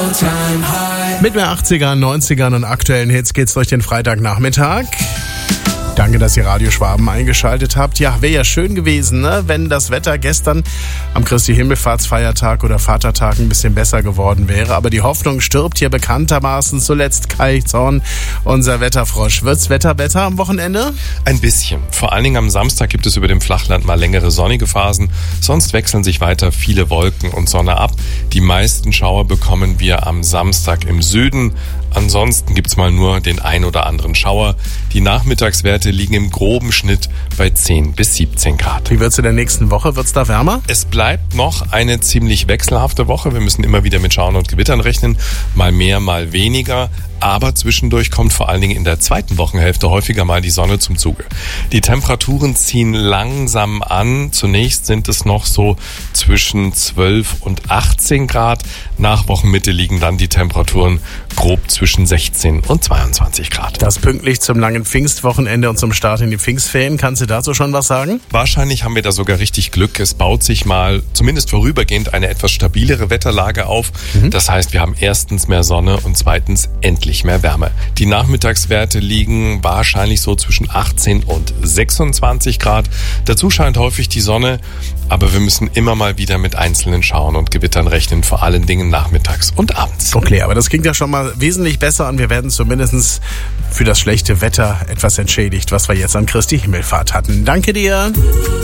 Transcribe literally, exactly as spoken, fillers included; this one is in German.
Mit mehr achtzigern, neunzigern und aktuellen Hits geht's durch den Freitagnachmittag. Danke, dass ihr Radio Schwaben eingeschaltet habt. Ja, wäre ja schön gewesen, ne? Wenn das Wetter gestern am Christi-Himmelfahrtsfeiertag oder Vatertag ein bisschen besser geworden wäre. Aber die Hoffnung stirbt hier bekanntermaßen. Zuletzt Kai Zorn, unser Wetterfrosch. Wird's Wetter besser am Wochenende? Ein bisschen. Vor allen Dingen am Samstag gibt es über dem Flachland mal längere sonnige Phasen. Sonst wechseln sich weiter viele Wolken und Sonne ab. Die meisten Schauer bekommen wir am Samstag im Süden. Ansonsten gibt's mal nur den ein oder anderen Schauer. Die Nachmittagswerte liegen im groben Schnitt bei zehn bis siebzehn Grad. Wie wird's in der nächsten Woche? Wird's da wärmer? Es bleibt noch eine ziemlich wechselhafte Woche. Wir müssen immer wieder mit Schauern und Gewittern rechnen. Mal mehr, mal weniger. Aber zwischendurch kommt vor allen Dingen in der zweiten Wochenhälfte häufiger mal die Sonne zum Zuge. Die Temperaturen ziehen langsam an. Zunächst sind es noch so zwischen zwölf und achtzehn Grad. Nach Wochenmitte liegen dann die Temperaturen grob zwischen sechzehn und zweiundzwanzig Grad. Das pünktlich zum langen Pfingstwochenende und zum Start in die Pfingstferien. Kannst du dazu schon was sagen? Wahrscheinlich haben wir da sogar richtig Glück. Es baut sich mal, zumindest vorübergehend, eine etwas stabilere Wetterlage auf. Mhm. Das heißt, wir haben erstens mehr Sonne und zweitens endlich mehr Wärme. Die Nachmittagswerte liegen wahrscheinlich so zwischen achtzehn und sechsundzwanzig Grad. Dazu scheint häufig die Sonne, aber wir müssen immer mal wieder mit einzelnen Schauern und Gewittern rechnen, vor allen Dingen nachmittags und abends. Okay, aber das klingt ja schon mal wesentlich besser und wir werden zumindest für das schlechte Wetter etwas entschädigt, was wir jetzt an Christi Himmelfahrt hatten. Danke dir.